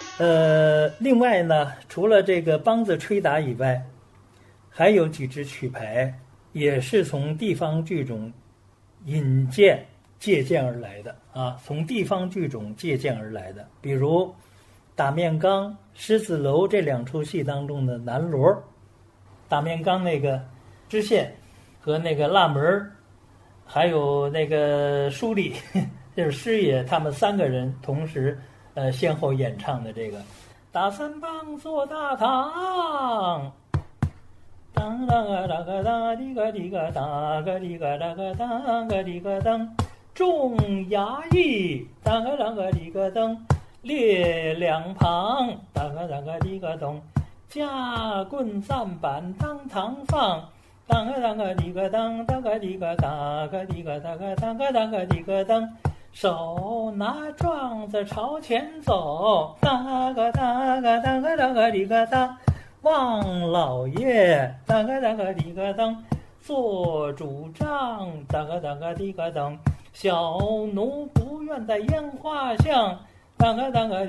另外呢，除了这个梆子吹打以外，还有几支曲牌也是从地方剧种借鉴而来的啊，从地方剧种借鉴而来的，比如《打面缸》《狮子楼》这两出戏当中的南锣，打面缸那个知县和那个辣门，还有那个书吏，就是师爷，他们三个人同时先后演唱的这个打三棒做大堂。当啷个啷个当哩个哩个当个哩个啷个当个哩个当，众衙役当个啷个哩个当，列两旁当个啷个哩个咚，架棍站板当堂放，当个啷个哩个当当个哩个当个哩个当个当个当个哩个当，手拿状子朝前走，当个当个当个当个哩个当。望老爷当个当个哩个当，做主张当个当个哩个当，小奴不愿在烟花巷当个当个